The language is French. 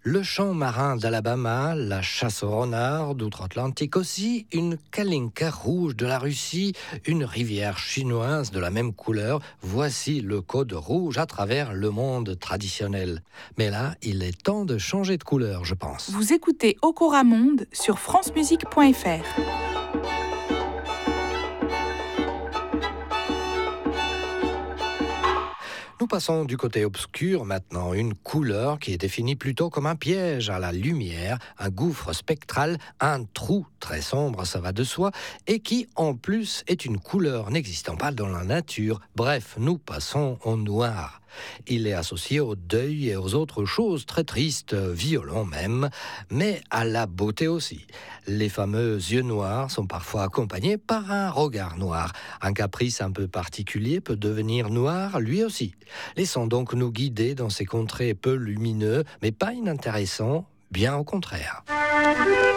Le chant marin d'Alabama, la chasse au renard d'outre-Atlantique aussi, une kalinka rouge de la Russie, une rivière chinoise de la même couleur. Voici le code rouge à travers le monde traditionnel. Mais là, il est temps de changer de couleur, je pense. Vous écoutez Okora Monde sur francemusique.fr. Nous passons du côté obscur maintenant, une couleur qui est définie plutôt comme un piège à la lumière, un gouffre spectral, un trou très sombre, ça va de soi, et qui en plus est une couleur n'existant pas dans la nature. Bref, nous passons au noir. Il est associé au deuil et aux autres choses très tristes, violents même, mais à la beauté aussi. Les fameux yeux noirs sont parfois accompagnés par un regard noir. Un caprice un peu particulier peut devenir noir lui aussi. Laissons donc nous guider dans ces contrées peu lumineux, mais pas inintéressants, bien au contraire.